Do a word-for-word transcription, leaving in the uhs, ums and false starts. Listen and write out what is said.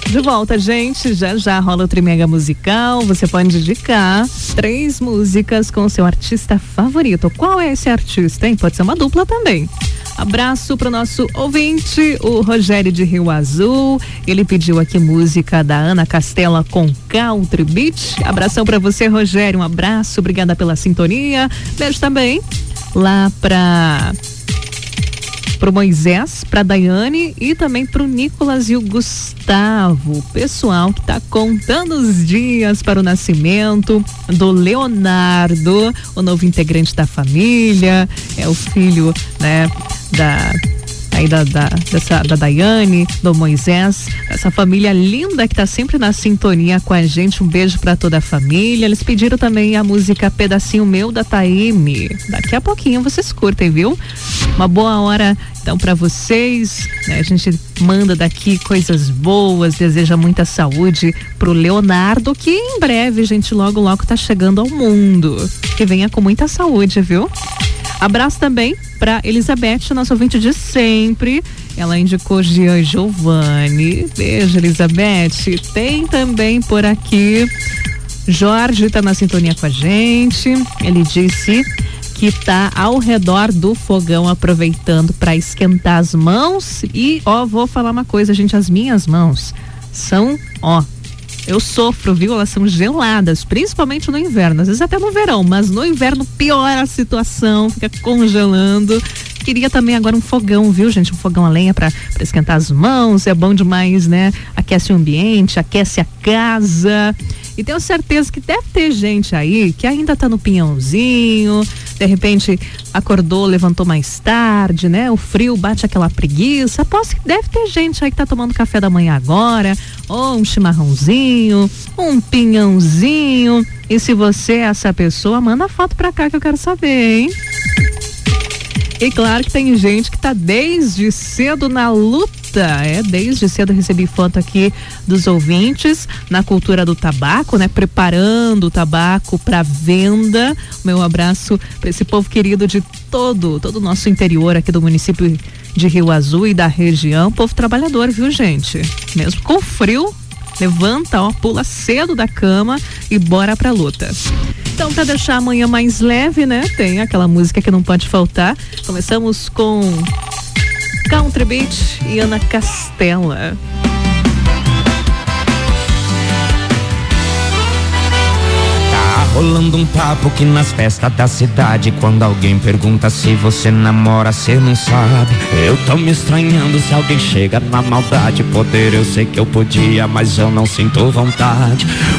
De volta, gente, já já rola o Trimega Musical, você pode indicar três músicas com o seu artista favorito. Qual é esse artista, hein? Pode ser uma dupla também. Abraço pro nosso ouvinte, o Rogério de Rio Azul. Ele pediu aqui música da Ana Castela com Country Beach. Abração pra você, Rogério, um abraço, obrigada pela sintonia. Beijo também lá pra pro Moisés, pra Daiane e também pro Nicolas e o Gustavo, pessoal que tá contando os dias para o nascimento do Leonardo, o novo integrante da família, é o filho, né, da aí da, da, dessa, da Daiane, do Moisés, essa família linda que tá sempre na sintonia com a gente. Um beijo pra toda a família. Eles pediram também a música Pedacinho Meu, da Taime. Daqui a pouquinho vocês curtem, viu? Uma boa hora então pra vocês, né? A gente manda daqui coisas boas, deseja muita saúde pro Leonardo, que em breve, gente, logo logo tá chegando ao mundo. Que venha com muita saúde, viu? Abraço também para Elizabeth, nossa ouvinte de sempre. Ela indicou Gian Giovanni. Beijo, Elizabeth. Tem também por aqui Jorge, tá na sintonia com a gente. Ele disse que tá ao redor do fogão aproveitando para esquentar as mãos. E ó, vou falar uma coisa, gente, as minhas mãos são, ó, eu sofro, viu? Elas são geladas, principalmente no inverno, às vezes até no verão, mas no inverno piora a situação, fica congelando. Queria também agora um fogão, viu, gente? Um fogão a lenha para esquentar as mãos, é bom demais, né? Aquece o ambiente, aquece a casa. E tenho certeza que deve ter gente aí que ainda tá no pinhãozinho, de repente acordou, levantou mais tarde, né? O frio bate aquela preguiça. Aposto que deve ter gente aí que tá tomando café da manhã agora, ou um chimarrãozinho, um pinhãozinho. E se você é essa pessoa, manda foto pra cá que eu quero saber, hein? E claro que tem gente que tá desde cedo na luta. É, desde cedo eu recebi foto aqui dos ouvintes na cultura do tabaco, né? Preparando o tabaco para venda. Meu abraço para esse povo querido de todo, todo o nosso interior aqui do município de Rio Azul e da região. Povo trabalhador, viu, gente? Mesmo com frio, levanta, ó, pula cedo da cama e bora pra luta. Então, para deixar amanhã mais leve, né? Tem aquela música que não pode faltar. Começamos com Country Beach e Ana Castela. Rolando um papo que nas festas da cidade, quando alguém pergunta se você namora, cê não sabe. Eu tô me estranhando se alguém chega na maldade. Poder eu sei que eu podia, mas eu não sinto vontade.